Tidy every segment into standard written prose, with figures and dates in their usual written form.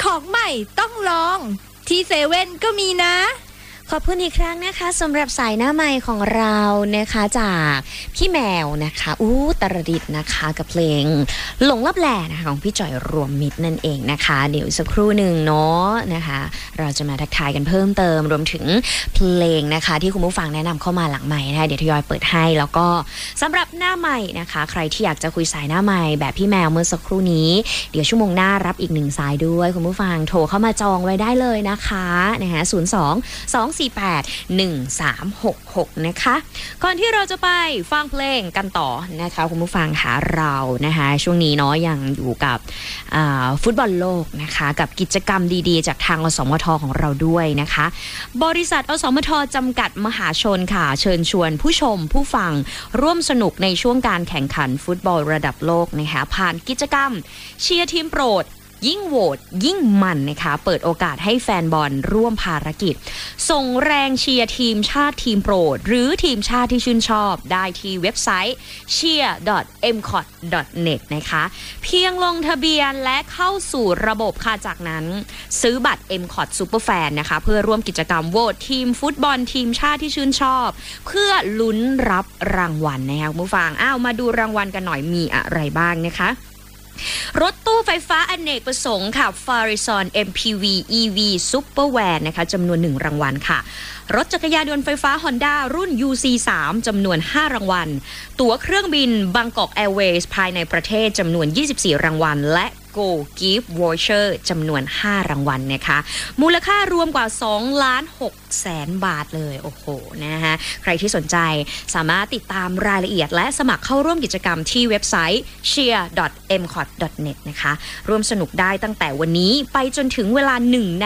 ของใหม่ต้องลองที่เซเว่นก็มีนะขอบคุณอีกครั้งนะคะสำหรับสายหน้าไมค์ของเรานะคะจากพี่แมวนะคะตรดิตนะคะกับเพลงหลงลับแลนะคะของพี่จ่อยรวมมิตรนั่นเองนะคะเดี๋ยวสักครู่หนึ่งเนาะนะคะเราจะมาทักทายกันเพิ่มเติมรวมถึงเพลงนะคะที่คุณผู้ฟังแนะนำเข้ามาหลังไมค์นะคะเดี๋ยวทยอยเปิดให้แล้วก็สำหรับหน้าไมค์นะคะใครที่อยากจะคุยสายหน้าไมค์แบบพี่แมวเมื่อสักครู่นี้เดี๋ยวชั่วโมงหน้ารับอีก1สายด้วยคุณผู้ฟังโทรเข้ามาจองไว้ได้เลยนะคะ02-248-1366นะคะก่อนที่เราจะไปฟังเพลงกันต่อนะคะคุณผู้ฟังค่ะเรานะคะช่วงนี้เนาะยังอยู่กับฟุตบอลโลกนะคะกับกิจกรรมดีๆจากทางอสมทของเราด้วยนะคะบริษัทอสมทจำกัดมหาชนค่ะเชิญชวนผู้ชมผู้ฟังร่วมสนุกในช่วงการแข่งขันฟุตบอลระดับโลกนะคะผ่านกิจกรรมเชียร์ทีมโปรดยิ่งโหวตยิ่งมันนะคะเปิดโอกาสให้แฟนบอลร่วมภารกิจส่งแรงเชียร์ทีมชาติทีมโปรดหรือทีมชาติที่ชื่นชอบได้ที่เว็บไซต์ cheer.mcot.net นะคะเพียงลงทะเบียนและเข้าสู่ระบบค่ะจากนั้นซื้อบัตร MCOT Superfan นะคะเพื่อร่วมกิจกรรมโหวตทีมฟุตบอลทีมชาติที่ชื่นชอบเพื่อลุ้นรับรางวัลนะคะคุณผู้ฟังมาดูรางวัลกันหน่อยมีอะไรบ้างนะคะรถตู้ไฟฟ้าอเนกประสงค์ค่ะ Farizon MPV EV Supervan นะคะจำนวน1รางวัลค่ะรถจักรยานยนต์ไฟฟ้า Honda รุ่น UC3 จำนวน5รางวัลตั๋วเครื่องบิน Bangkok Airways ภายในประเทศจำนวน24รางวัลและ Go Gift Voucher จำนวน5รางวัลนะคะมูลค่ารวมกว่า 2,600,000 บาทเลยโอ้โหนะคะใครที่สนใจสามารถติดตามรายละเอียดและสมัครเข้าร่วมกิจกรรมที่เว็บไซต์ cheer.mcot.net นะคะร่วมสนุกได้ตั้งแต่วันนี้ไปจนถึงเวลา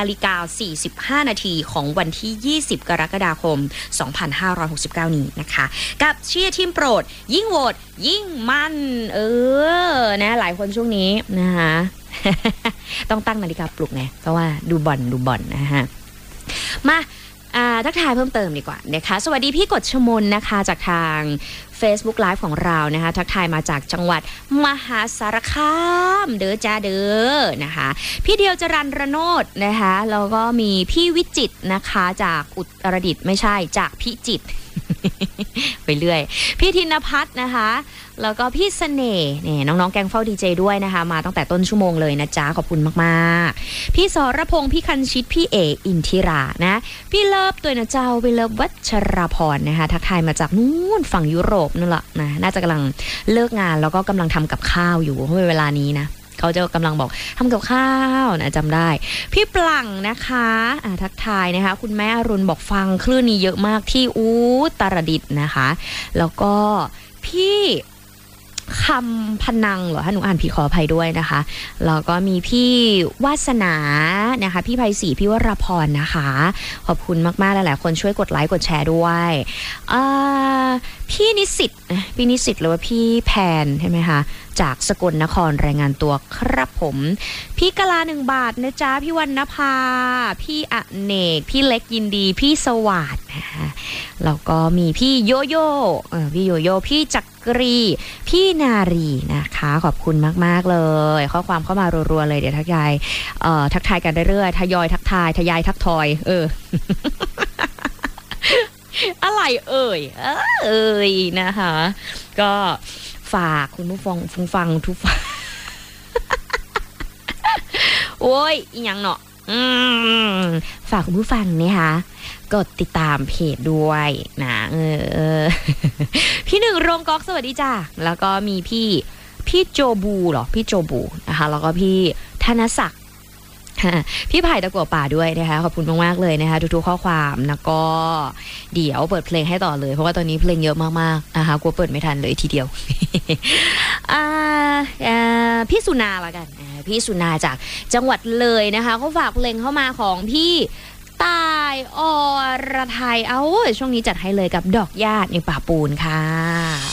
1:45 นาทีของวันที่20กรกฎาคม2569นี้นะคะกับเชียร์ทีมโปรดยิ่งโหวตยิ่งมันนะหลายคนช่วงนี้นะคะต้องตั้งนาฬิกาปลุกไงเพราะว่าดูบอลนะฮะมาทักทายเพิ่มเติมดีกว่านะคะสวัสดีพี่กฎชมนนะคะจากทาง Facebook Live ของเรานะคะทักทายมาจากจังหวัดมหาสารคามเด้อจ้าเด้อนะคะพี่เดียวจรัญระโนดนะคะแล้วก็มีพี่วิจิตรนะคะจากอุตรดิตถ์ไม่ใช่จากพิจิตร ไปเรื่อยพี่ธินภัทรนะคะแล้วก็พี่เสน่ห์เนี่ยน้องๆแกงเฝ้าดีเจด้วยนะคะมาตั้งแต่ต้นชั่วโมงเลยนะจ๊ะขอบคุณมากๆพี่สรพงษ์พี่คันชิตพี่เออินทิรานะพี่เลิฟตัวนะเจ้าพี่เลิฟวัชราพรนะคะทักทายมาจากนู่นฝั่งยุโรปนั่นแหละนะน่าจะกำลังเลิกงานแล้วก็กำลังทำกับข้าวอยู่เพราะเวลานี้นะเขาจะกำลังบอกทำกับข้าวนะจำได้พี่ปลั่งนะคะทักทายนะคะคุณแม่อรุณบอกฟังคลื่นนี้เยอะมากที่ตรดิตถ์นะคะแล้วก็พี่คำพนังเหรอถ้าหนูอ่านผิดขออภัยด้วยนะคะแล้วก็มีพี่วาสนานะคะพี่ไพศรีพี่วรพรนะคะขอบคุณมากๆหลายๆคนช่วยกดไลค์กดแชร์ด้วยพี่นิสิตหรือว่าพี่แพนใช่ไหมคะจากสกลนครรายงานตัวครับผมพี่กะลา1 บาทนะจ๊ะพี่วรรณภาพี่อเนกพี่เล็กยินดีพี่สวัสดิ์นะคะแล้วก็มีพี่โยโย่พี่จักรีพี่นารีนะคะขอบคุณมากๆเลยข้อความเข้ามารัวๆเลยเดี๋ยวทักทายกันเรื่อยๆทยอยทักทายทยายทักทอยอะไรนะคะก็ฝากคุณผู้ฟังทุกฝั่งโอ้ยอีหยังเนาะฝากคุณผู้ฟังนะคะกดติดตามเพจด้วยนะพี่หนึ่งโรงก๊อกสวัสดีจ้าแล้วก็มีพี่โจบูเหรอพี่โจบูนะคะแล้วก็พี่ธนศักดิ์พี่ไผ่ตะกั่วป่าด้วยนะคะขอบคุณมากๆเลยนะคะทุกๆข้อความแล้วก็เดี๋ยวเปิดเพลงให้ต่อเลยเพราะว่าตอนนี้เพลงเยอะมากๆนะคะกลัวเปิดไม่ทันเลยทีเดียวพี่สุนาละกันพี่สุนาจากจังหวัดเลยนะคะเขาฝากเพลงเข้ามาของพี่ตายอรไทยช่วงนี้จัดให้เลยกับดอกหญ้าในป่าปูนค่ะ